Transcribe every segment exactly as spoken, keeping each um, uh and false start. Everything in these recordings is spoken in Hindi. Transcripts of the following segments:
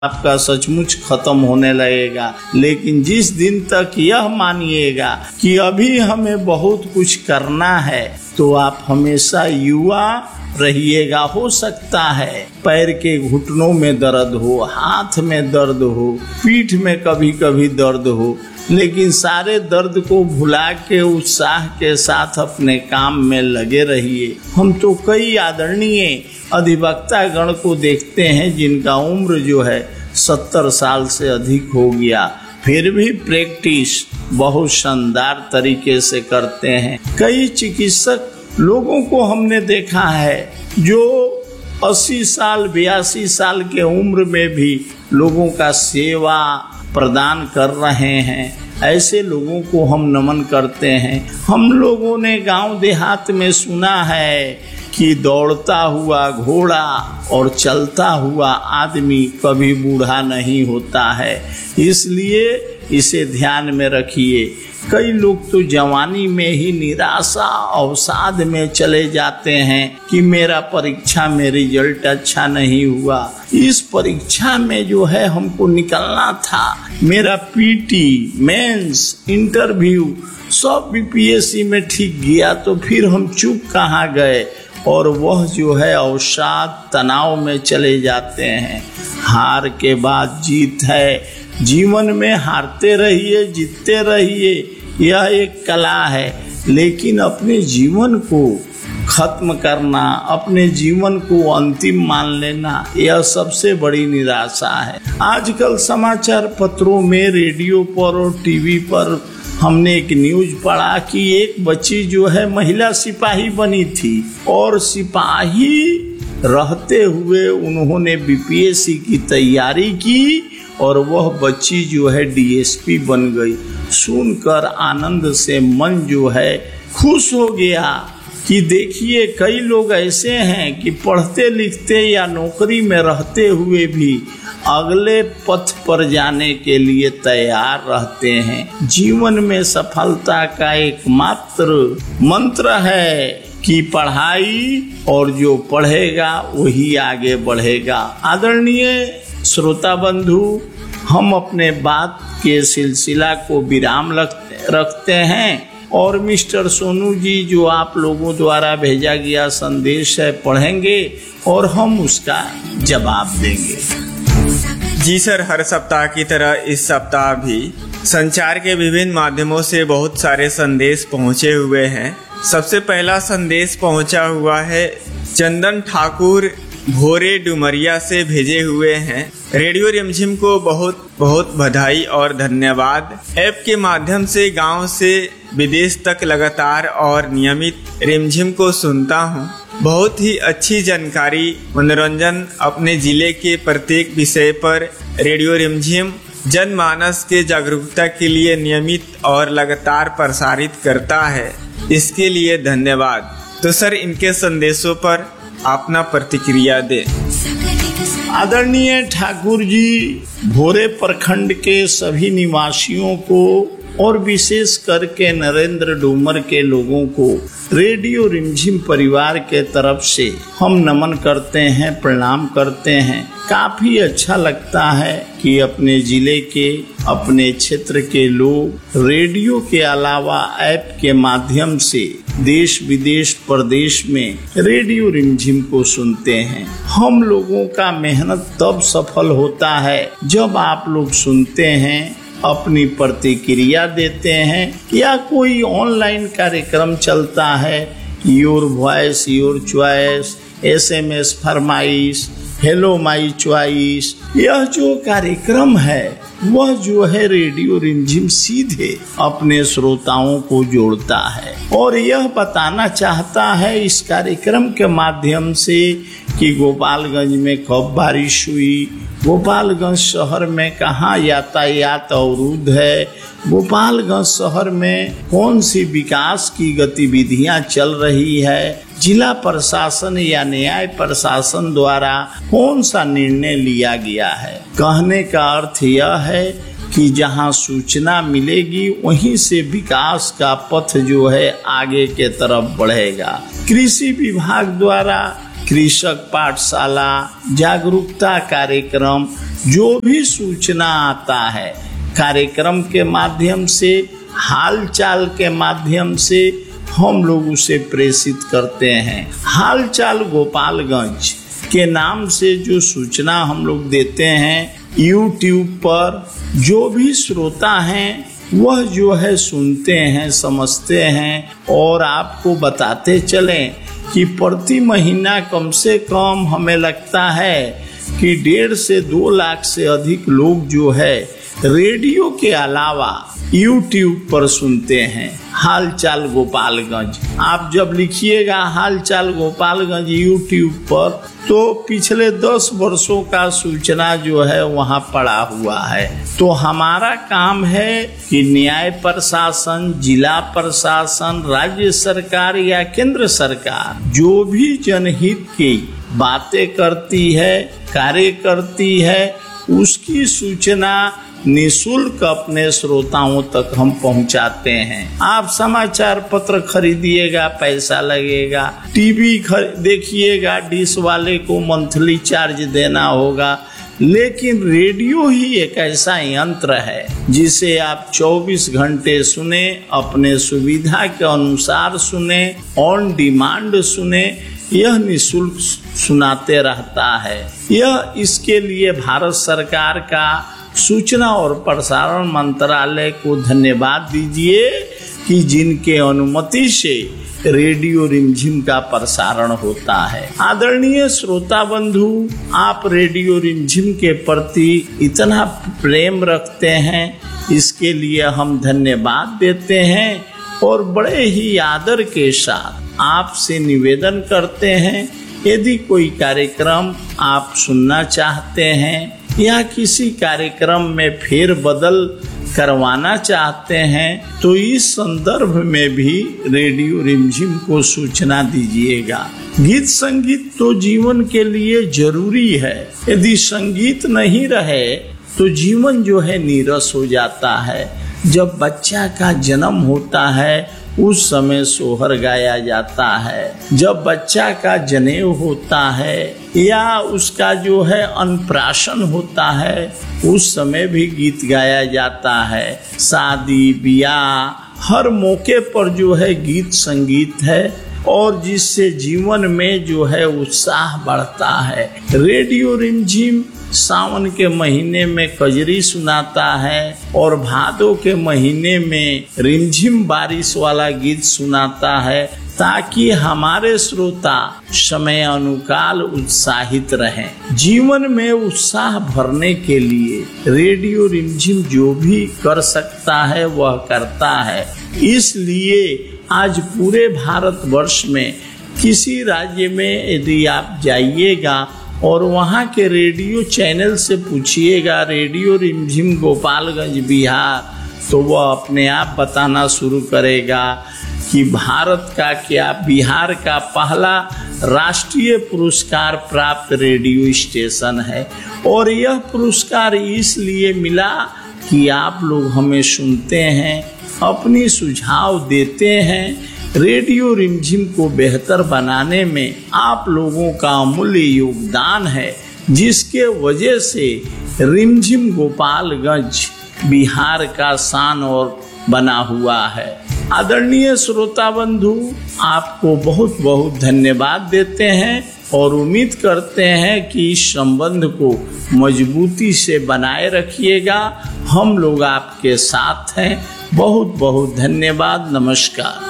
आपका सचमुच खत्म होने लगेगा। लेकिन जिस दिन तक यह मानिएगा कि अभी हमें बहुत कुछ करना है, तो आप हमेशा युवा रहिएगा। हो सकता है पैर के घुटनों में दर्द हो, हाथ में दर्द हो, पीठ में कभी कभी दर्द हो, लेकिन सारे दर्द को भुला के उत्साह के साथ अपने काम में लगे रहिए। हम तो कई आदरणीय अधिवक्ता गण को देखते हैं जिनका उम्र जो है सत्तर साल से अधिक हो गया, फिर भी प्रैक्टिस बहुत शानदार तरीके से करते हैं। कई चिकित्सक लोगों को हमने देखा है जो अस्सी साल बयासी साल के उम्र में भी लोगों का सेवा प्रदान कर रहे हैं। ऐसे लोगों को हम नमन करते हैं। हम लोगों ने गांव देहात में सुना है कि दौड़ता हुआ घोड़ा और चलता हुआ आदमी कभी बूढ़ा नहीं होता है, इसलिए इसे ध्यान में रखिए। कई लोग तो जवानी में ही निराशा अवसाद में चले जाते हैं कि मेरा परीक्षा में रिजल्ट अच्छा नहीं हुआ, इस परीक्षा में जो है हमको निकलना था, मेरा पीटी, मेंस, इंटरव्यू सब बीपीएससी में ठीक गया, तो फिर हम चुप कहाँ गए, और वह जो है अवसाद तनाव में चले जाते हैं। हार के बाद जीत है। जीवन में हारते रहिए, जीतते रहिए, यह एक कला है। लेकिन अपने जीवन को खत्म करना, अपने जीवन को अंतिम मान लेना, यह सबसे बड़ी निराशा है। आजकल समाचार पत्रों में, रेडियो पर और टीवी पर हमने एक न्यूज पढ़ा कि एक बच्ची जो है महिला सिपाही बनी थी, और सिपाही रहते हुए उन्होंने बीपीएससी की तैयारी की और वह बच्ची जो है डीएसपी बन गई। सुनकर आनंद से मन जो है खुश हो गया कि देखिए कई लोग ऐसे हैं कि पढ़ते लिखते या नौकरी में रहते हुए भी अगले पथ पर जाने के लिए तैयार रहते हैं। जीवन में सफलता का एकमात्र मंत्र है कि पढ़ाई, और जो पढ़ेगा वही आगे बढ़ेगा। आदरणीय श्रोता बंधु, हम अपने बात के सिलसिला को विराम रखते हैं और मिस्टर सोनू जी जो आप लोगों द्वारा भेजा गया संदेश है पढ़ेंगे और हम उसका जवाब देंगे। जी सर, हर सप्ताह की तरह इस सप्ताह भी संचार के विभिन्न माध्यमों से बहुत सारे संदेश पहुंचे हुए हैं। सबसे पहला संदेश पहुंचा हुआ है चंदन ठाकुर भोरे डुमरिया से भेजे हुए हैं। रेडियो रिमझिम को बहुत बहुत बधाई और धन्यवाद। ऐप के माध्यम से गांव से विदेश तक लगातार और नियमित रिमझिम को सुनता हूं। बहुत ही अच्छी जानकारी, मनोरंजन अपने जिले के प्रत्येक विषय पर रेडियो रिमझिम जनमानस के जागरूकता के लिए नियमित और लगातार प्रसारित करता है, इसके लिए धन्यवाद। तो सर, इनके संदेशों पर अपना प्रतिक्रिया दें। आदरणीय ठाकुर जी, भोरे प्रखंड के सभी निवासियों को और विशेष करके नरेंद्र डूमर के लोगों को रेडियो रिमझिम परिवार के तरफ से हम नमन करते हैं, प्रणाम करते हैं। काफी अच्छा लगता है कि अपने जिले के, अपने क्षेत्र के लोग रेडियो के अलावा ऐप के माध्यम से देश विदेश प्रदेश में रेडियो रिमझिम को सुनते हैं। हम लोगों का मेहनत तब सफल होता है जब आप लोग सुनते हैं, अपनी प्रतिक्रिया देते हैं, या कोई ऑनलाइन कार्यक्रम चलता है, your voice your choice, SMS फरमाइश, हेलो माई चॉइस, यह जो कार्यक्रम है वह जो है रेडियो रिमझिम सीधे अपने श्रोताओं को जोड़ता है और यह बताना चाहता है इस कार्यक्रम के माध्यम से कि गोपालगंज में कब बारिश हुई, गोपालगंज शहर में कहाँ यातायात अवरुद्ध है, गोपालगंज शहर में कौन सी विकास की गतिविधियां चल रही है, जिला प्रशासन या न्याय प्रशासन द्वारा कौन सा निर्णय लिया गया है। कहने का अर्थ यह है कि जहां सूचना मिलेगी वहीं से विकास का पथ जो है आगे के तरफ बढ़ेगा। कृषि विभाग द्वारा कृषक पाठशाला, जागरूकता कार्यक्रम, जो भी सूचना आता है कार्यक्रम के माध्यम से, हाल चाल के माध्यम से हम लोग उसे प्रेषित करते हैं। हाल चाल गोपालगंज के नाम से जो सूचना हम लोग देते हैं यूट्यूब पर, जो भी श्रोता हैं वह जो है सुनते हैं, समझते हैं और आपको बताते चलें कि प्रति महीना कम से कम हमें लगता है कि डेढ़ से दो लाख से अधिक लोग जो है रेडियो के अलावा यूट्यूब पर सुनते हैं हाल चाल गोपालगंज। आप जब लिखिएगा हाल चाल गोपालगंज यूट्यूब पर तो पिछले दस वर्षों का सूचना जो है वहाँ पड़ा हुआ है। तो हमारा काम है कि न्याय प्रशासन, जिला प्रशासन, राज्य सरकार या केंद्र सरकार जो भी जनहित की बातें करती है, कार्य करती है, उसकी सूचना निःशुल्क अपने श्रोताओं तक हम पहुंचाते हैं। आप समाचार पत्र खरीदिएगा पैसा लगेगा, टीवी देखिएगा डिश वाले को मंथली चार्ज देना होगा, लेकिन रेडियो ही एक ऐसा यंत्र है जिसे आप चौबीस घंटे सुने, अपने सुविधा के अनुसार सुने, ऑन डिमांड सुने, यह निःशुल्क सुनाते रहता है। यह इसके लिए भारत सरकार का सूचना और प्रसारण मंत्रालय को धन्यवाद दीजिए कि जिनके अनुमति से रेडियो रिमझिम का प्रसारण होता है। आदरणीय श्रोता बंधु, आप रेडियो रिमझिम के प्रति इतना प्रेम रखते हैं, इसके लिए हम धन्यवाद देते हैं और बड़े ही आदर के साथ आपसे निवेदन करते हैं, यदि कोई कार्यक्रम आप सुनना चाहते हैं या किसी कार्यक्रम में फेर बदल करवाना चाहते हैं तो इस संदर्भ में भी रेडियो रिमझिम को सूचना दीजिएगा। गीत संगीत तो जीवन के लिए जरूरी है, यदि संगीत नहीं रहे तो जीवन जो है नीरस हो जाता है। जब बच्चा का जन्म होता है उस समय सोहर गाया जाता है, जब बच्चा का जनेऊ होता है या उसका जो है अन्नप्राशन होता है उस समय भी गीत गाया जाता है। शादी ब्याह हर मौके पर जो है गीत संगीत है और जिससे जीवन में जो है उत्साह बढ़ता है। रेडियो रिमझिम सावन के महीने में कजरी सुनाता है और भादों के महीने में रिमझिम बारिश वाला गीत सुनाता है ताकि हमारे श्रोता समय अनुकाल उत्साहित रहें। जीवन में उत्साह भरने के लिए रेडियो रिमझिम जो भी कर सकता है वह करता है। इसलिए आज पूरे भारतवर्ष में किसी राज्य में यदि आप जाइएगा और वहाँ के रेडियो चैनल से पूछिएगा रेडियो रिमझिम गोपालगंज बिहार, तो वह अपने आप बताना शुरू करेगा कि भारत का क्या, बिहार का पहला राष्ट्रीय पुरस्कार प्राप्त रेडियो स्टेशन है। और यह पुरस्कार इसलिए मिला कि आप लोग हमें सुनते हैं, अपनी सुझाव देते हैं। रेडियो रिमझिम को बेहतर बनाने में आप लोगों का अमूल्य योगदान है, जिसके वजह से रिमझिम गोपालगंज बिहार का शान और बना हुआ है। आदरणीय श्रोता बंधु, आपको बहुत बहुत धन्यवाद देते हैं और उम्मीद करते हैं कि इस संबंध को मजबूती से बनाए रखिएगा। हम लोग आपके साथ हैं। बहुत बहुत धन्यवाद। नमस्कार।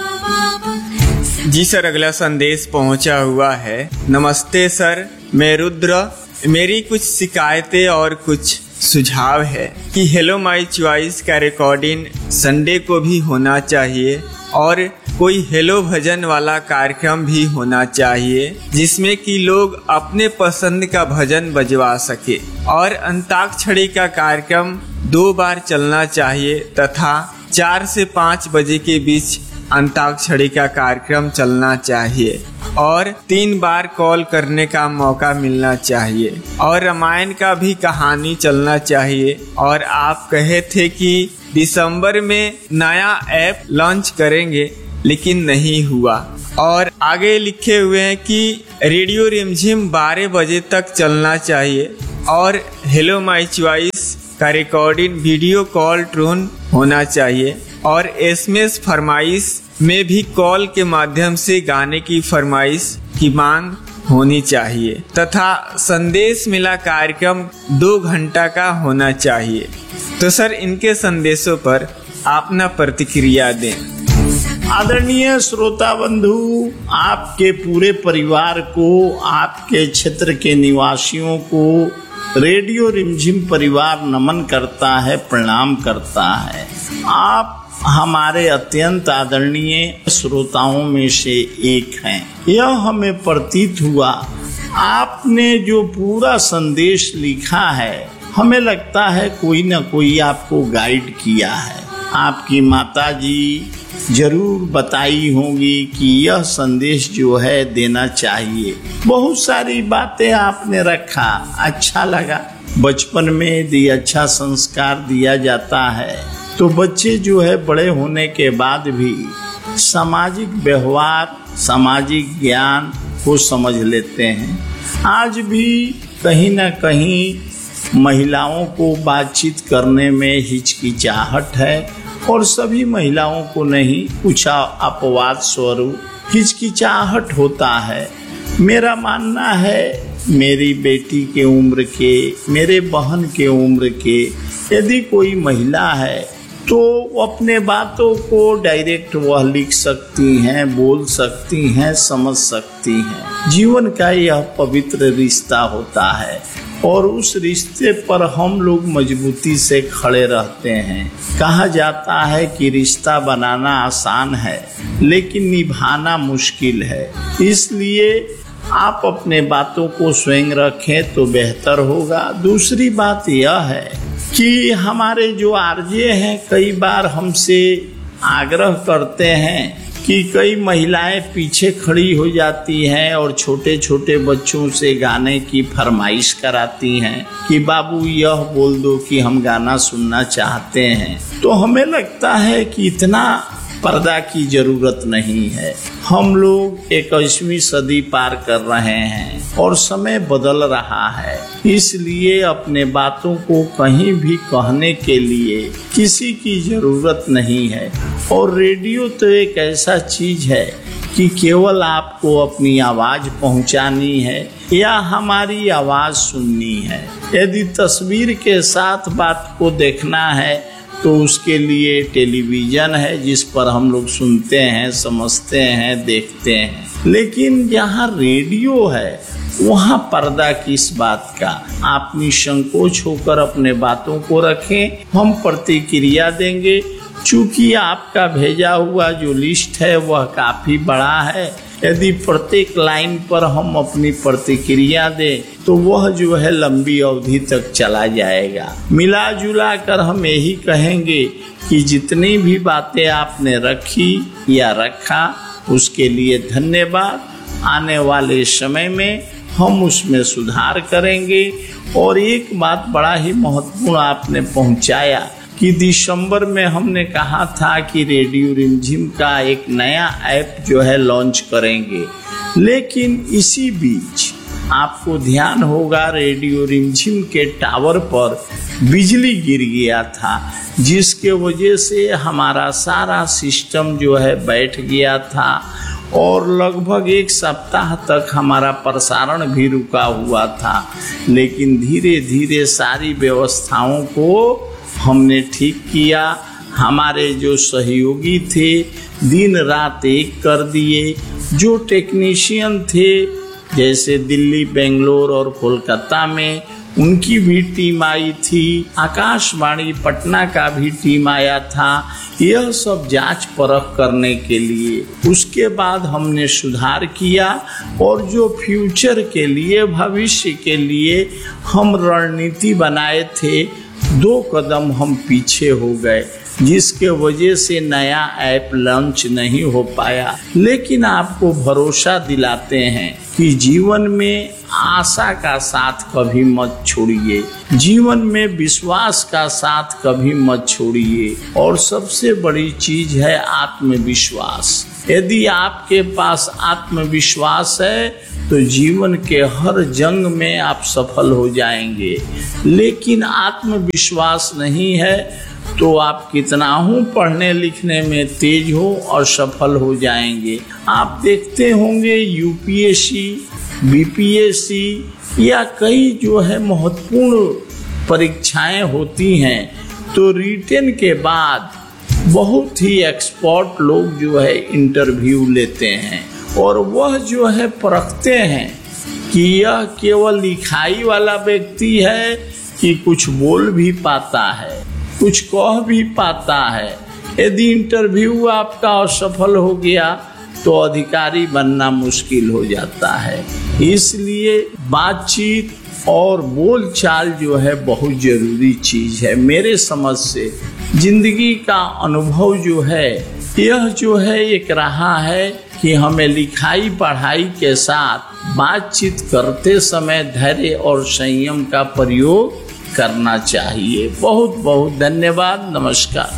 जी सर, अगला संदेश पहुंचा हुआ है। नमस्ते सर, मैं रुद्र। मेरी कुछ शिकायतें और कुछ सुझाव है कि हेलो माय चॉइस का रिकॉर्डिंग संडे को भी होना चाहिए और कोई हेलो भजन वाला कार्यक्रम भी होना चाहिए जिसमें कि लोग अपने पसंद का भजन बजवा सके, और अंताक्षरी का कार्यक्रम दो बार चलना चाहिए तथा चार से पाँच बजे के बीच अंताक्षरी का कार्यक्रम चलना चाहिए और तीन बार कॉल करने का मौका मिलना चाहिए, और रामायण का भी कहानी चलना चाहिए। और आप कहे थे कि दिसंबर में नया ऐप लॉन्च करेंगे, लेकिन नहीं हुआ। और आगे लिखे हुए हैं कि रेडियो रिमझिम बारह बजे तक चलना चाहिए और हेलो माय चॉइस का रिकॉर्डिंग वीडियो कॉल टोन होना चाहिए और एसएमएस फरमाइश में भी कॉल के माध्यम से गाने की फरमाइश की मांग होनी चाहिए तथा संदेश मिला कार्यक्रम दो घंटा का होना चाहिए। तो सर इनके संदेशों पर आप ना प्रतिक्रिया दें। आदरणीय श्रोता बंधु, आपके पूरे परिवार को, आपके क्षेत्र के निवासियों को रेडियो रिमझिम परिवार नमन करता है, प्रणाम करता है। आप हमारे अत्यंत आदरणीय श्रोताओं में से एक हैं। यह हमें प्रतीत हुआ, आपने जो पूरा संदेश लिखा है, हमें लगता है कोई न कोई आपको गाइड किया है। आपकी माता जी जरूर बताई होंगी कि यह संदेश जो है देना चाहिए। बहुत सारी बातें आपने रखा, अच्छा लगा। बचपन में यदि अच्छा संस्कार दिया जाता है तो बच्चे जो है बड़े होने के बाद भी सामाजिक व्यवहार, सामाजिक ज्ञान को समझ लेते हैं। आज भी कहीं न कहीं महिलाओं को बातचीत करने में हिचकिचाहट है और सभी महिलाओं को नहीं, कुछ अपवाद स्वरूप हिचकिचाहट होता है। मेरा मानना है मेरी बेटी के उम्र के, मेरे बहन के उम्र के यदि कोई महिला है तो अपने बातों को डायरेक्ट वह लिख सकती हैं, बोल सकती हैं, समझ सकती हैं। जीवन का यह पवित्र रिश्ता होता है और उस रिश्ते पर हम लोग मजबूती से खड़े रहते हैं। कहा जाता है कि रिश्ता बनाना आसान है लेकिन निभाना मुश्किल है, इसलिए आप अपने बातों को स्वयं रखें तो बेहतर होगा। दूसरी बात यह है कि हमारे जो आरजे हैं कई बार हमसे आग्रह करते हैं कि कई महिलाएं पीछे खड़ी हो जाती हैं और छोटे छोटे बच्चों से गाने की फरमाइश कराती हैं कि बाबू यह बोल दो कि हम गाना सुनना चाहते हैं। तो हमें लगता है कि इतना पर्दा की जरूरत नहीं है। हम लोग इक्कीसवीं सदी पार कर रहे हैं और समय बदल रहा है, इसलिए अपने बातों को कहीं भी कहने के लिए किसी की जरूरत नहीं है। और रेडियो तो एक ऐसा चीज है कि केवल आपको अपनी आवाज पहुंचानी है या हमारी आवाज सुननी है। यदि तस्वीर के साथ बात को देखना है तो उसके लिए टेलीविजन है जिस पर हम लोग सुनते हैं, समझते हैं, देखते हैं। लेकिन जहाँ रेडियो है वहाँ पर्दा किस बात का। आप निसंकोच होकर अपने बातों को रखें, हम प्रतिक्रिया देंगे। चूंकि आपका भेजा हुआ जो लिस्ट है वह काफी बड़ा है, यदि प्रत्येक लाइन पर हम अपनी प्रतिक्रिया दें तो वह जो है लंबी अवधि तक चला जाएगा। मिला जुला कर हम यही कहेंगे कि जितनी भी बातें आपने रखी या रखा उसके लिए धन्यवाद। आने वाले समय में हम उसमें सुधार करेंगे। और एक बात बड़ा ही महत्वपूर्ण आपने पहुंचाया कि दिसंबर में हमने कहा था कि रेडियो रिमझिम का एक नया ऐप जो है लॉन्च करेंगे, लेकिन इसी बीच आपको ध्यान होगा रेडियो रिमझिम के टावर पर बिजली गिर गया था, जिसके वजह से हमारा सारा सिस्टम जो है बैठ गया था और लगभग एक सप्ताह तक हमारा प्रसारण भी रुका हुआ था। लेकिन धीरे धीरे सारी व्यवस्थाओं को हमने ठीक किया। हमारे जो सहयोगी थे दिन रात एक कर दिए। जो टेक्नीशियन थे जैसे दिल्ली, बेंगलोर और कोलकाता में, उनकी भी टीम आई थी। आकाशवाणी पटना का भी टीम आया था, यह सब जांच परख करने के लिए। उसके बाद हमने सुधार किया और जो फ्यूचर के लिए, भविष्य के लिए हम रणनीति बनाए थे, दो कदम हम पीछे हो गए, जिसके वजह से नया ऐप लॉन्च नहीं हो पाया। लेकिन आपको भरोसा दिलाते हैं कि जीवन में आशा का साथ कभी मत छोड़िए, जीवन में विश्वास का साथ कभी मत छोड़िए और सबसे बड़ी चीज है आत्मविश्वास। यदि आपके पास आत्मविश्वास है तो जीवन के हर जंग में आप सफल हो जाएंगे। लेकिन आत्मविश्वास नहीं है तो आप कितना हो पढ़ने लिखने में तेज हो और सफल हो जाएंगे। आप देखते होंगे यूपीएससी, बीपीएससी या कई जो है महत्वपूर्ण परीक्षाएं होती हैं तो रिटेन के बाद बहुत ही एक्सपर्ट लोग जो है इंटरव्यू लेते हैं और वह जो है परखते हैं कि यह केवल लिखाई वाला व्यक्ति है कि कुछ बोल भी पाता है, कुछ कह भी पाता है। यदि इंटरव्यू आपका असफल हो गया तो अधिकारी बनना मुश्किल हो जाता है। इसलिए बातचीत और बोलचाल जो है बहुत जरूरी चीज है। मेरे समझ से जिंदगी का अनुभव जो है यह जो है एक रहा है कि हमें लिखाई पढ़ाई के साथ बातचीत करते समय धैर्य और संयम का प्रयोग करना चाहिए। बहुत बहुत धन्यवाद। नमस्कार।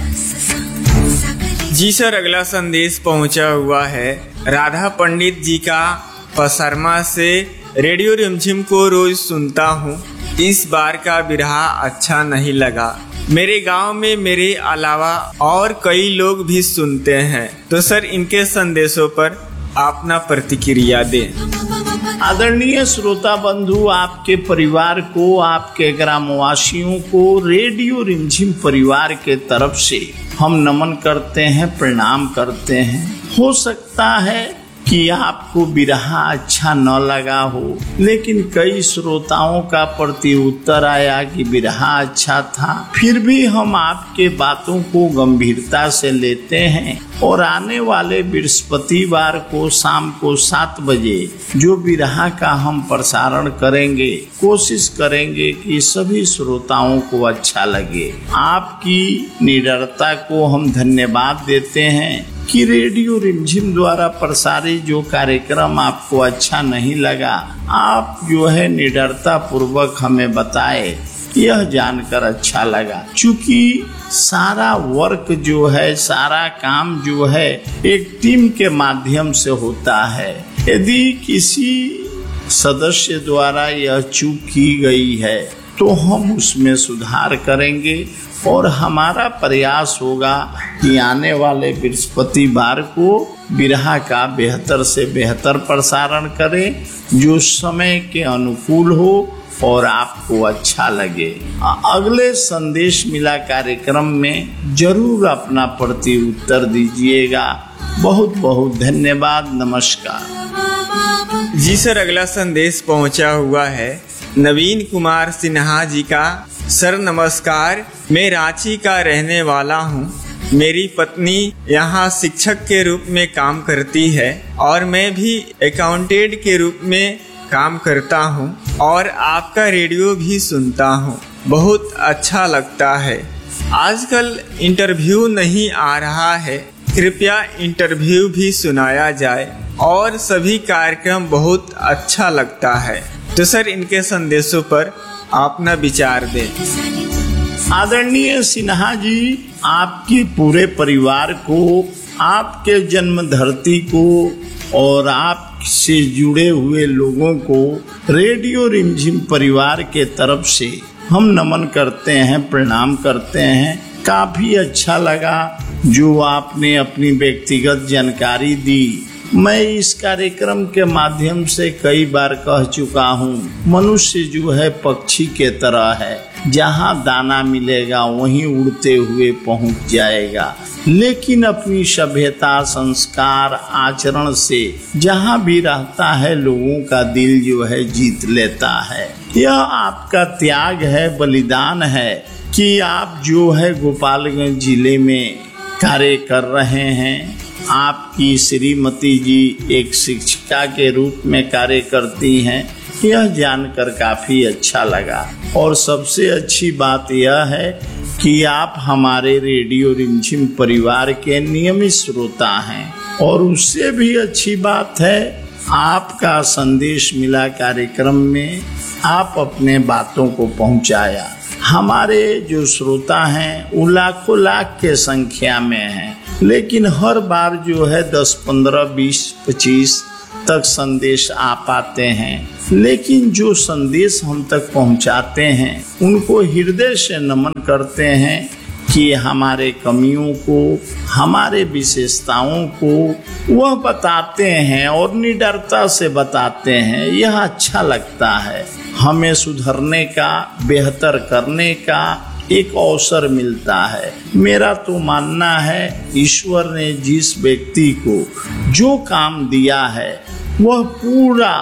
जी सर, अगला संदेश पहुंचा हुआ है राधा पंडित जी का पसरमा से। रेडियो रिमझिम को रोज सुनता हूँ, इस बार का बिरहा अच्छा नहीं लगा। मेरे गांव में मेरे अलावा और कई लोग भी सुनते हैं, तो सर इनके संदेशों पर अपना प्रतिक्रिया दें। आदरणीय श्रोता बंधु, आपके परिवार को, आपके ग्रामवासियों को रेडियो रिमझिम परिवार के तरफ से हम नमन करते हैं, प्रणाम करते हैं। हो सकता है कि आपको बिरहा अच्छा न लगा हो, लेकिन कई श्रोताओं का प्रति उत्तर आया कि बिरहा अच्छा था। फिर भी हम आपके बातों को गंभीरता से लेते हैं और आने वाले बृहस्पतिवार को शाम को सात बजे जो बिरहा का हम प्रसारण करेंगे, कोशिश करेंगे कि सभी श्रोताओं को अच्छा लगे। आपकी निडरता को हम धन्यवाद देते हैं कि रेडियो रिमझिम द्वारा प्रसारित जो कार्यक्रम आपको अच्छा नहीं लगा, आप जो है निडरता पूर्वक हमें बताए, यह जानकर अच्छा लगा। चूंकि सारा वर्क जो है, सारा काम जो है एक टीम के माध्यम से होता है। यदि किसी सदस्य द्वारा यह चूक की गई है तो हम उसमें सुधार करेंगे और हमारा प्रयास होगा कि आने वाले बृहस्पतिवार को बिरहा का बेहतर से बेहतर प्रसारण करें, जो समय के अनुकूल हो और आपको अच्छा लगे। अगले संदेश मिला कार्यक्रम में जरूर अपना प्रति उत्तर दीजिएगा। बहुत बहुत धन्यवाद। नमस्कार। जी सर, अगला संदेश पहुंचा हुआ है नवीन कुमार सिन्हा जी का। सर नमस्कार, मैं रांची का रहने वाला हूँ। मेरी पत्नी यहाँ शिक्षक के रूप में काम करती है और मैं भी अकाउंटेंट के रूप में काम करता हूँ और आपका रेडियो भी सुनता हूँ, बहुत अच्छा लगता है। आजकल इंटरव्यू नहीं आ रहा है, कृपया इंटरव्यू भी सुनाया जाए और सभी कार्यक्रम बहुत अच्छा लगता है। तो सर इनके संदेशों पर अपना विचार दें। आदरणीय सिन्हा जी, आपके पूरे परिवार को, आपके जन्म धरती को और आपसे जुड़े हुए लोगों को रेडियो रिमझिम परिवार के तरफ से हम नमन करते हैं, प्रणाम करते हैं। काफी अच्छा लगा जो आपने अपनी व्यक्तिगत जानकारी दी। मैं इस कार्यक्रम के माध्यम से कई बार कह चुका हूँ, मनुष्य जो है पक्षी के तरह है, जहाँ दाना मिलेगा वहीं उड़ते हुए पहुँच जाएगा, लेकिन अपनी सभ्यता, संस्कार, आचरण से जहाँ भी रहता है लोगों का दिल जो है जीत लेता है। यह आपका त्याग है, बलिदान है कि आप जो है गोपालगंज जिले में कार्य कर रहे हैं। आपकी श्रीमती जी एक शिक्षिका के रूप में कार्य करती हैं, यह जानकर काफी अच्छा लगा। और सबसे अच्छी बात यह है कि आप हमारे रेडियो रिमझिम परिवार के नियमित श्रोता हैं और उससे भी अच्छी बात है आपका संदेश मिला कार्यक्रम में, आप अपने बातों को पहुंचाया। हमारे जो श्रोता हैं वो लाखों लाख के संख्या में हैं, लेकिन हर बार जो है दस पंद्रह बीस पच्चीस तक संदेश आ पाते हैं, लेकिन जो संदेश हम तक पहुंचाते हैं उनको हृदय से नमन करते हैं कि हमारे कमियों को, हमारे विशेषताओं को वह बताते हैं और निडरता से बताते हैं। यह अच्छा लगता है, हमें सुधरने का, बेहतर करने का एक अवसर मिलता है। मेरा तो मानना है ईश्वर ने जिस व्यक्ति को जो काम दिया है वह पूरा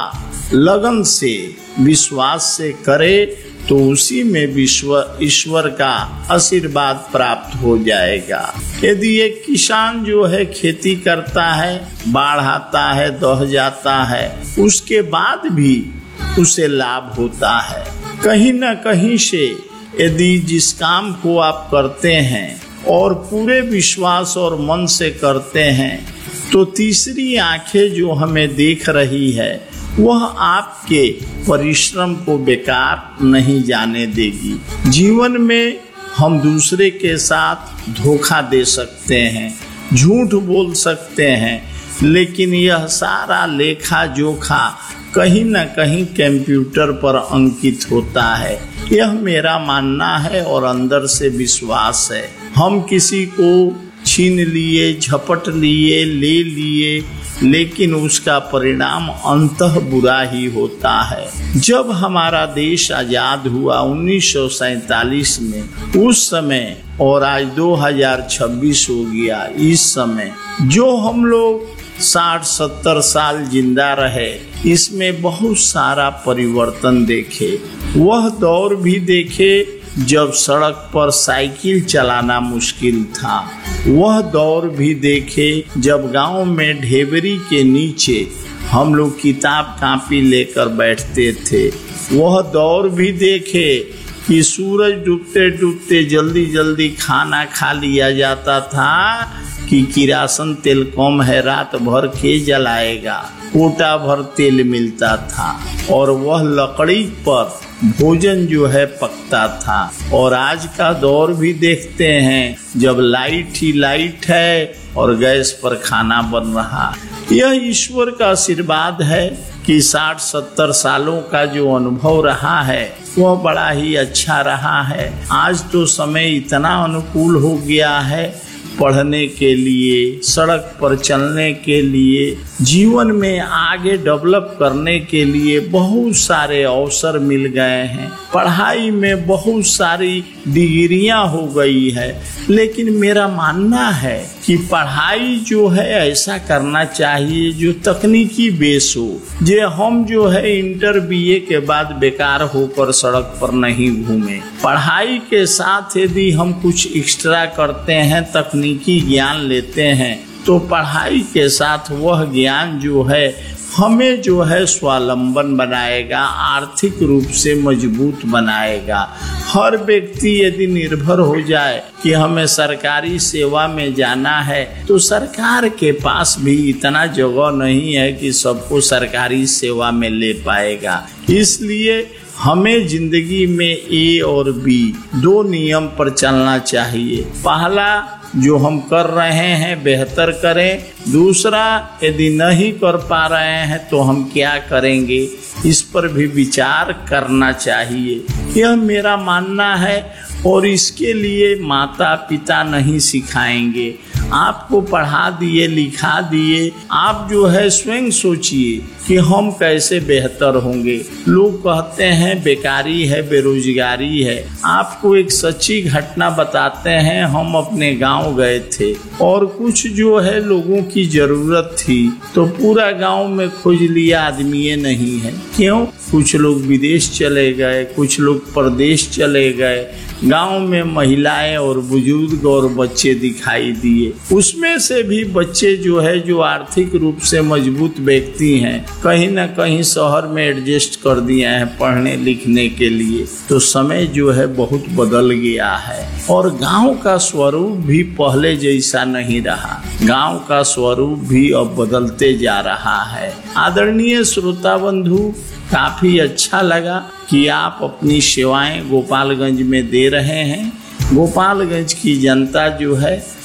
लगन से, विश्वास से करे तो उसी में विश्व ईश्वर का आशीर्वाद प्राप्त हो जाएगा। यदि एक किसान जो है खेती करता है, बाढ़ आता है, दह जाता है, उसके बाद भी उसे लाभ होता है। कहीं न कहीं से यदि जिस काम को आप करते हैं और पूरे विश्वास और मन से करते हैं तो तीसरी आंखें जो हमें देख रही है वह आपके परिश्रम को बेकार नहीं जाने देगी। जीवन में हम दूसरे के साथ धोखा दे सकते हैं, झूठ बोल सकते हैं, लेकिन यह सारा लेखा जोखा कहीं न कहीं कंप्यूटर पर अंकित होता है। यह मेरा मानना है और अंदर से विश्वास है। हम किसी को छीन लिए, झपट लिए, ले लिए, लेकिन उसका परिणाम अंततः बुरा ही होता है। जब हमारा देश आजाद हुआ उन्नीस सौ सैतालीस में, उस समय और आज दो हज़ार छब्बीस हो गया, इस समय जो हम लोग साठ सत्तर साल जिंदा रहे, इसमें बहुत सारा परिवर्तन देखे। वह दौर भी देखे जब सड़क पर साइकिल चलाना मुश्किल था। वह दौर भी देखे जब गांव में ढेबरी के नीचे हम लोग किताब कापी लेकर बैठते थे। वह दौर भी देखे कि सूरज डूबते डूबते जल्दी जल्दी खाना खा लिया जाता था कि किरासन तेल कम है, रात भर के जलाएगा, कोटा भर तेल मिलता था और वह लकड़ी पर भोजन जो है पकता था। और आज का दौर भी देखते हैं जब लाइट ही लाइट है और गैस पर खाना बन रहा। यह ईश्वर का आशीर्वाद है कि साठ सत्तर सालों का जो अनुभव रहा है वह बड़ा ही अच्छा रहा है। आज तो समय इतना अनुकूल हो गया है पढ़ने के लिए, सड़क पर चलने के लिए, जीवन में आगे डेवलप करने के लिए बहुत सारे अवसर मिल गए हैं। पढ़ाई में बहुत सारी डिग्रियां हो गई है, लेकिन मेरा मानना है कि पढ़ाई जो है ऐसा करना चाहिए जो तकनीकी बेस हो। जे हम जो है इंटर बीए के बाद बेकार होकर सड़क पर नहीं घूमे। पढ़ाई के साथ यदि हम कुछ एक्स्ट्रा करते हैं, तकनीकी ज्ञान लेते हैं, तो पढ़ाई के साथ वह ज्ञान जो है हमें जो है स्वावलंबन बनाएगा, आर्थिक रूप से मजबूत बनाएगा। हर व्यक्ति यदि निर्भर हो जाए कि हमें सरकारी सेवा में जाना है, तो सरकार के पास भी इतना जगह नहीं है कि सबको सरकारी सेवा में ले पाएगा। इसलिए हमें जिंदगी में ए और बी दो नियम पर चलना चाहिए। पहला, जो हम कर रहे हैं बेहतर करें। दूसरा, यदि नहीं कर पा रहे हैं तो हम क्या करेंगे, इस पर भी विचार करना चाहिए। यह मेरा मानना है और इसके लिए माता पिता नहीं सिखाएंगे। आपको पढ़ा दिए, लिखा दिए, आप जो है स्वयं सोचिए कि हम कैसे बेहतर होंगे। लोग कहते हैं बेकारी है, बेरोजगारी है। आपको एक सच्ची घटना बताते हैं। हम अपने गांव गए थे और कुछ जो है लोगों की जरूरत थी, तो पूरा गांव में खोज लिया, आदमी नहीं है। क्यों? कुछ लोग विदेश चले गए, कुछ लोग प्रदेश चले गए। गांव में महिलाएं और बुजुर्ग और बच्चे दिखाई दिए। उसमें से भी बच्चे जो है जो आर्थिक रूप से मजबूत व्यक्ति हैं, कहीं ना कहीं शहर में एडजस्ट कर दिए हैं पढ़ने लिखने के लिए। तो समय जो है बहुत बदल गया है और गांव का स्वरूप भी पहले जैसा नहीं रहा। गांव का स्वरूप भी अब बदलते जा रहा है। आदरणीय श्रोता बंधु, काफी अच्छा लगा कि आप अपनी सेवाएं गोपालगंज में दे रहे हैं। गोपालगंज की जनता जो है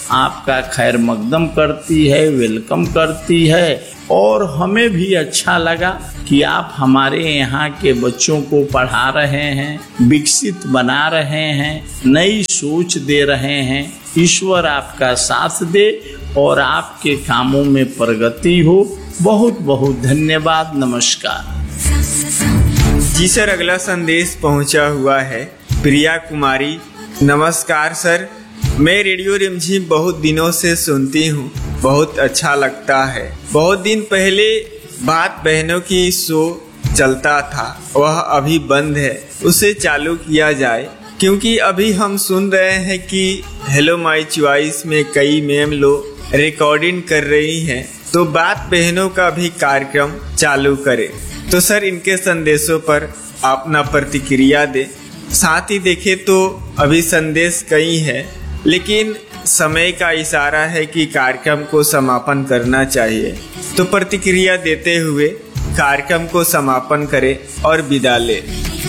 आपका खैर मकदम करती है, वेलकम करती है। और हमें भी अच्छा लगा कि आप हमारे यहाँ के बच्चों को पढ़ा रहे हैं, विकसित बना रहे हैं, नई सोच दे रहे हैं। ईश्वर आपका साथ दे और आपके कामों में प्रगति हो। बहुत बहुत धन्यवाद। नमस्कार। जी सर, अगला संदेश पहुंचा हुआ है प्रिया कुमारी। नमस्कार सर, मैं रेडियो रिमझिम बहुत दिनों से सुनती हूँ, बहुत अच्छा लगता है। बहुत दिन पहले बात बहनों की शो चलता था, वह अभी बंद है, उसे चालू किया जाए, क्योंकि अभी हम सुन रहे हैं कि हेलो माय चॉइस में कई मैम लोग रिकॉर्डिंग कर रही हैं, तो बात बहनों का भी कार्यक्रम चालू करें। तो सर, इनके संदेशों पर अपना प्रतिक्रिया दे। साथ ही देखे तो अभी संदेश कई हैं, लेकिन समय का इशारा है कि कार्यक्रम को समापन करना चाहिए, तो प्रतिक्रिया देते हुए कार्यक्रम को समापन करें और विदा ले।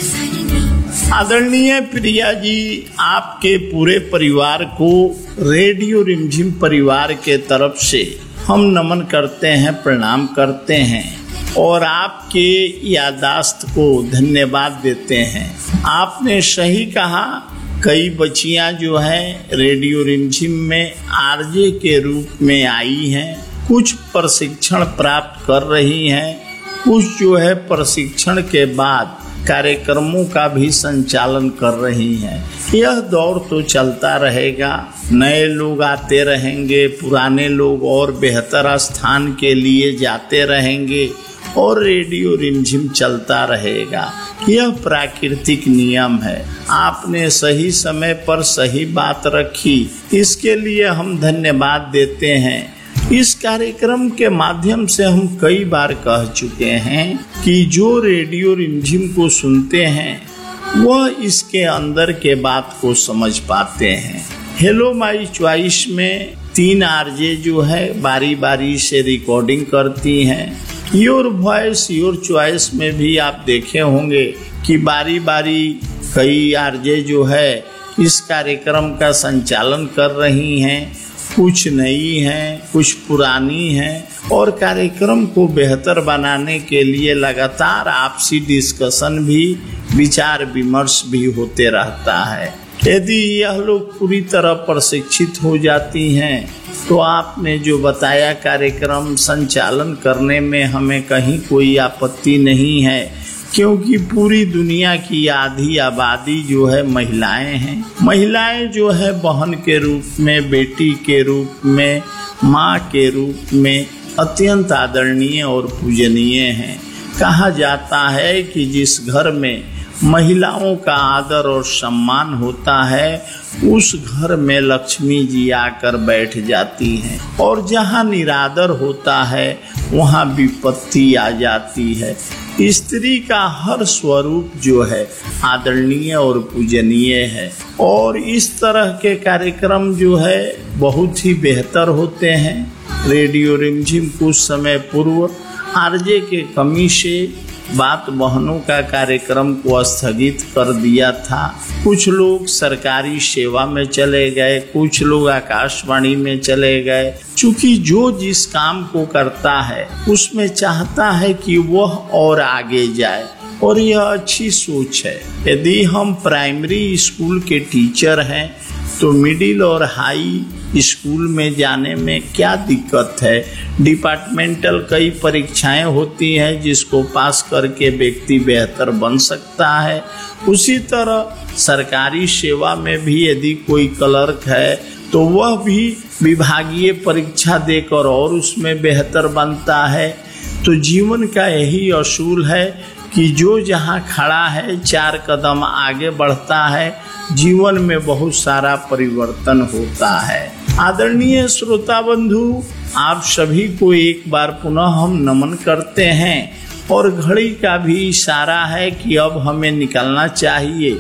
आदरणीय प्रिया जी, आपके पूरे परिवार को रेडियो रिमझिम परिवार के तरफ से हम नमन करते हैं, प्रणाम करते हैं और आपके यादाश्त को धन्यवाद देते हैं। आपने सही कहा, कई बच्चियां जो हैं रेडियो रिमझिम में आरजे के रूप में आई हैं, कुछ प्रशिक्षण प्राप्त कर रही हैं, कुछ जो है प्रशिक्षण के बाद कार्यक्रमों का भी संचालन कर रही हैं। यह दौर तो चलता रहेगा, नए लोग आते रहेंगे, पुराने लोग और बेहतर स्थान के लिए जाते रहेंगे और रेडियो रिमझिम चलता रहेगा। यह प्राकृतिक नियम है। आपने सही समय पर सही बात रखी, इसके लिए हम धन्यवाद देते हैं। इस कार्यक्रम के माध्यम से हम कई बार कह चुके हैं कि जो रेडियो रिमझिम को सुनते हैं वह इसके अंदर के बात को समझ पाते हैं। हेलो माय चॉइस में तीन आरजे जो है बारी बारी से रिकॉर्डिंग करती हैं। योर वॉइस योर चॉइस में भी आप देखे होंगे कि बारी बारी कई आरजे जो है इस कार्यक्रम का संचालन कर रही हैं। कुछ नई हैं, कुछ पुरानी हैं और कार्यक्रम को बेहतर बनाने के लिए लगातार आपसी डिस्कशन भी, विचार विमर्श भी होते रहता है। यदि यह लोग पूरी तरह प्रशिक्षित हो जाती हैं तो आपने जो बताया कार्यक्रम संचालन करने में हमें कहीं कोई आपत्ति नहीं है, क्योंकि पूरी दुनिया की आधी आबादी जो है महिलाएं हैं। महिलाएं जो है बहन के रूप में, बेटी के रूप में, माँ के रूप में अत्यंत आदरणीय और पूजनीय हैं। कहा जाता है कि जिस घर में महिलाओं का आदर और सम्मान होता है उस घर में लक्ष्मी जी आकर बैठ जाती हैं, और जहाँ निरादर होता है वहाँ विपत्ति आ जाती है। स्त्री का हर स्वरूप जो है आदरणीय और पूजनीय है, और इस तरह के कार्यक्रम जो है बहुत ही बेहतर होते हैं। रेडियो रिमझिम कुछ समय पूर्व आरजे के कमी से बात बहनों का कार्यक्रम को स्थगित कर दिया था। कुछ लोग सरकारी सेवा में चले गए, कुछ लोग आकाशवाणी में चले गए। चूंकि जो जिस काम को करता है उसमें चाहता है कि वह और आगे जाए, और यह अच्छी सोच है। यदि हम प्राइमरी स्कूल के टीचर हैं तो मिडिल और हाई स्कूल में जाने में क्या दिक्कत है। डिपार्टमेंटल कई परीक्षाएं होती हैं जिसको पास करके व्यक्ति बेहतर बन सकता है। उसी तरह सरकारी सेवा में भी यदि कोई क्लर्क है तो वह भी विभागीय परीक्षा देकर और उसमें बेहतर बनता है। तो जीवन का यही असूल है कि जो जहाँ खड़ा है चार कदम आगे बढ़ता है, जीवन में बहुत सारा परिवर्तन होता है। आदरणीय श्रोता बंधु, आप सभी को एक बार पुनः हम नमन करते हैं, और घड़ी का भी इशारा है कि अब हमें निकलना चाहिए।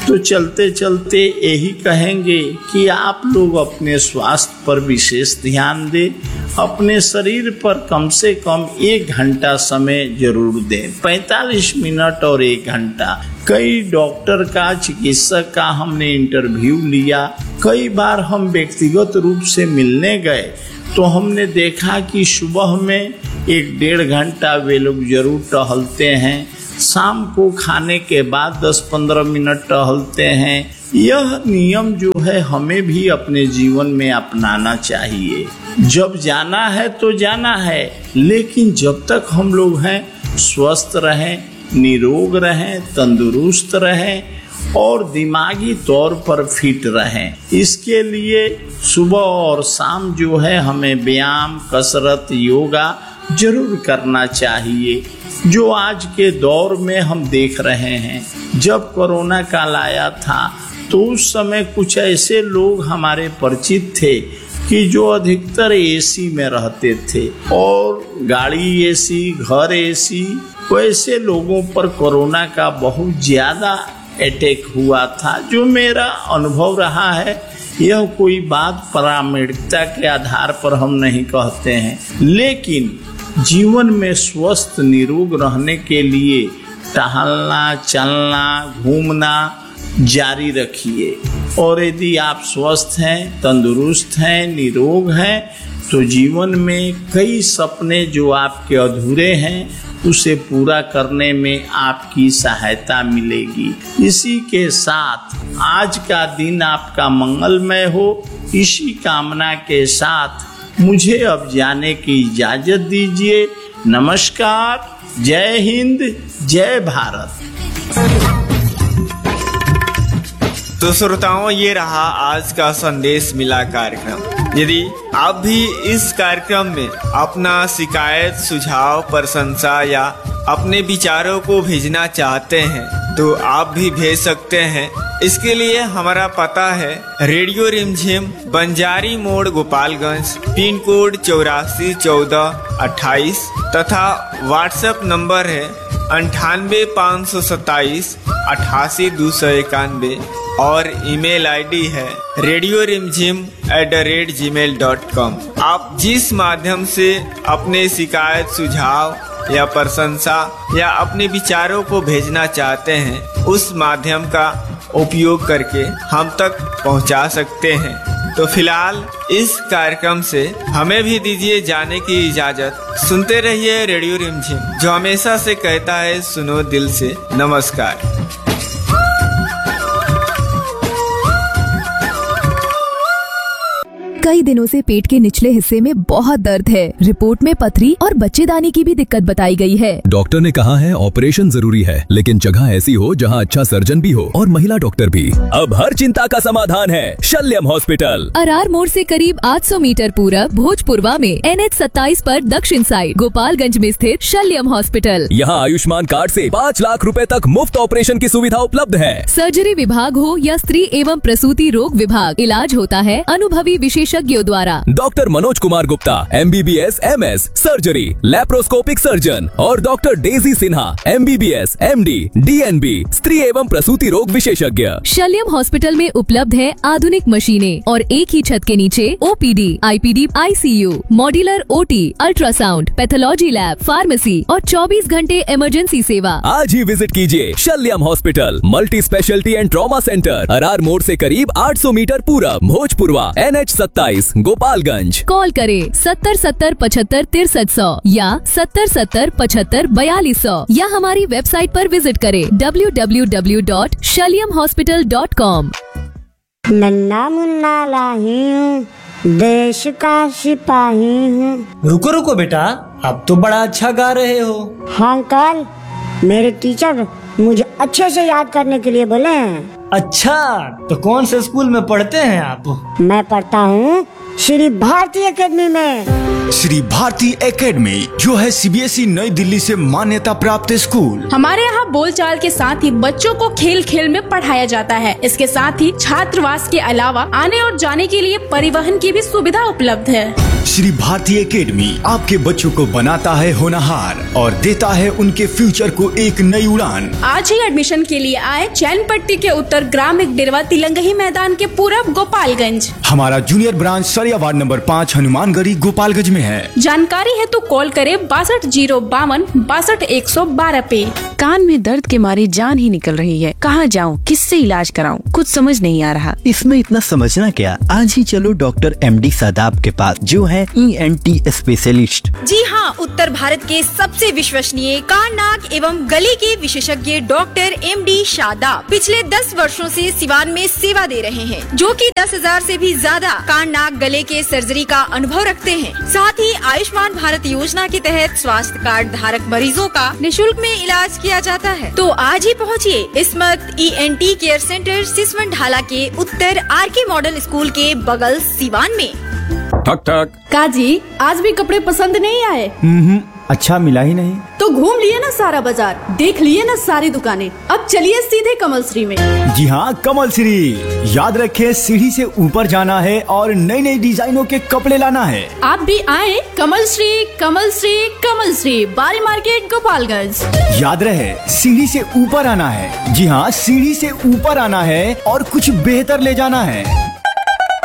तो चलते चलते यही कहेंगे कि आप लोग अपने स्वास्थ्य पर विशेष ध्यान दें, अपने शरीर पर कम से कम एक घंटा समय जरूर दें, पैंतालीस मिनट और एक घंटा। कई डॉक्टर का, चिकित्सक का हमने इंटरव्यू लिया, कई बार हम व्यक्तिगत रूप से मिलने गए तो हमने देखा कि सुबह में एक डेढ़ घंटा वे लोग जरूर टहलते हैं, शाम को खाने के बाद दस पंद्रह मिनट टहलते हैं। यह नियम जो है हमें भी अपने जीवन में अपनाना चाहिए। जब जाना है तो जाना है, लेकिन जब तक हम लोग हैं स्वस्थ रहें, निरोग रहें, तंदुरुस्त रहें और दिमागी तौर पर फिट रहें। इसके लिए सुबह और शाम जो है हमें व्यायाम, कसरत, योगा जरूर करना चाहिए। जो आज के दौर में हम देख रहे हैं, जब कोरोना काल आया था तो उस समय कुछ ऐसे लोग हमारे परिचित थे कि जो अधिकतर एसी में रहते थे और गाड़ी एसी, घर एसी, वैसे लोगों पर कोरोना का बहुत ज्यादा अटैक हुआ था। जो मेरा अनुभव रहा है, यह कोई बात प्रामाणिकता के आधार पर हम नहीं कहते हैं, लेकिन जीवन में स्वस्थ निरोग रहने के लिए टहलना, चलना, घूमना जारी रखिए। और यदि आप स्वस्थ हैं, तंदुरुस्त हैं, निरोग हैं तो जीवन में कई सपने जो आपके अधूरे हैं उसे पूरा करने में आपकी सहायता मिलेगी। इसी के साथ आज का दिन आपका मंगलमय हो, इसी कामना के साथ मुझे अब जाने की इजाजत दीजिए। नमस्कार, जय हिंद, जय भारत। तो श्रोताओं, ये रहा आज का संदेश मिला कार्यक्रम। यदि आप भी इस कार्यक्रम में अपना शिकायत, सुझाव, प्रशंसा या अपने विचारों को भेजना चाहते हैं तो आप भी भेज सकते हैं। इसके लिए हमारा पता है रेडियो रिमझिम, बंजारी मोड़, गोपालगंज, पिन कोड चौरासी चौदह अट्ठाईस तथा व्हाट्सएप नंबर है अंठानवे पाँच सौ सत्ताईस अठासी दो सौ इक्यानवे और ईमेल आईडी है रेडियो रिमझिम at the rate ji mail dot com. आप जिस माध्यम से अपने शिकायत, सुझाव या प्रशंसा या अपने विचारों को भेजना चाहते हैं, उस माध्यम का उपयोग करके हम तक पहुंचा सकते हैं। तो फिलहाल इस कार्यक्रम से हमें भी दीजिए जाने की इजाजत। सुनते रहिए रेडियो रिमझिम, जो हमेशा से कहता है सुनो दिल से। नमस्कार। कई दिनों से पेट के निचले हिस्से में बहुत दर्द है। रिपोर्ट में पथरी और बच्चेदानी की भी दिक्कत बताई गई है। डॉक्टर ने कहा है ऑपरेशन जरूरी है, लेकिन जगह ऐसी हो जहां अच्छा सर्जन भी हो और महिला डॉक्टर भी। अब हर चिंता का समाधान है शल्यम हॉस्पिटल। अरार मोड़ से करीब आठ सौ मीटर पूरब भोजपुरवा में एन एच सत्ताईस पर दक्षिण साइड गोपालगंज में स्थित शल्यम हॉस्पिटल। यहाँ आयुष्मान कार्ड से पाँच लाख रुपए तक मुफ्त ऑपरेशन की सुविधा उपलब्ध है। सर्जरी विभाग हो या स्त्री एवं प्रसूति रोग विभाग, इलाज होता है अनुभवी विशेषज्ञों द्वारा। Doctor Manoj Kumar Gupta M B B S M S surgery laparoscopic surgeon और doctor Daisy Sinha M B B S M D D N B स्त्री एवं प्रसूति रोग विशेषज्ञ। शल्यम हॉस्पिटल में उपलब्ध है आधुनिक मशीनें और एक ही छत के नीचे O P D, I P D, I C you, modular O T, ultrasound, pathology lab, pharmacy और चौबीस घंटे इमरजेंसी सेवा। आज ही विजिट कीजिए शल्यम hospital, multi speciality and trauma centre, Arar मोड़ से करीब आठ सौ मीटर पूरब, भोजपुरवा, एन एच सत्ताईस, गोपालगंज। कॉल करें सत्तर सत्तर पचहत्तर तिरसठ सौ या सत्तर सत्तर पचहत्तर बयालीस सौ या हमारी वेबसाइट पर विजिट करें W W W dot शल्यम hospital dot com. नन्ना मुन्ना लाही हूँ, देश का सिपाही हूँ। रुको रुको बेटा, अब तो बड़ा अच्छा गा रहे हो। हाँ अंकल, मेरे टीचर मुझे अच्छे से याद करने के लिए बोले हैं। अच्छा, तो कौन से स्कूल में पढ़ते हैं आप? मैं पढ़ता हूँ श्री भारती एकेडमी में। श्री भारती एकेडमी जो है सीबीएसई नई दिल्ली से मान्यता प्राप्त स्कूल। हमारे यहाँ बोलचाल के साथ ही बच्चों को खेल खेल में पढ़ाया जाता है। इसके साथ ही छात्रावास के अलावा आने और जाने के लिए परिवहन की भी सुविधा उपलब्ध है। श्री भारती एकेडमी आपके बच्चों को बनाता है होनहार और देता है उनके फ्यूचर को एक नई उड़ान। आज ही एडमिशन के लिए आए चैनपट्टी के उत्तर ग्रामीण डेरवा तिलंगही मैदान के पूरब गोपालगंज। हमारा जूनियर ब्रांच सरिया वार्ड नंबर पाँच हनुमानगढ़ी गोपालगंज में है। जानकारी है तो कॉल करे बासठ जीरो बावन बासठ एक सौ बारह पे। कान में दर्द के मारे जान ही निकल रही है, कहाँ जाऊँ, किससे इलाज कराऊँ, कुछ समझ नहीं आ रहा। इसमें इतना समझना क्या, आज ही चलो डॉक्टर एम डी शादाब के पास जो है ई एन टी स्पेशलिस्ट। जी हाँ, उत्तर भारत के सबसे विश्वसनीय कान नाक एवं गले के विशेषज्ञ डॉक्टर एम डी शादाब पिछले दस वर्षों से सिवान में सेवा दे रहे हैं, जो कि दस हजार से भी ज्यादा कान नाक गले के सर्जरी का अनुभव रखते हैं। साथ ही आयुष्मान भारत योजना के तहत स्वास्थ्य कार्ड धारक मरीजों का निःशुल्क में इलाज किया जाता है। तो आज ही पहुँचिए इस्मत E N tea care centre Siswan ढाला के उत्तर आर के मॉडल स्कूल के बगल सिवान में। ठक ठक। काजी, आज भी कपड़े पसंद नहीं आए? हम्म, अच्छा मिला ही नहीं। तो घूम लिए ना सारा बाजार, देख लिए ना सारी दुकानें, अब चलिए सीधे कमल श्री में। जी हाँ, कमल श्री। याद रखे सीढ़ी से ऊपर जाना है और नई नई डिजाइनों के कपड़े लाना है। आप भी आए कमल श्री, कमल श्री, कमल श्री, बारी मार्केट गोपालगंज। याद रहे सीढ़ी से ऊपर आना है। जी हाँ, सीढ़ी से ऊपर आना है और कुछ बेहतर ले जाना है।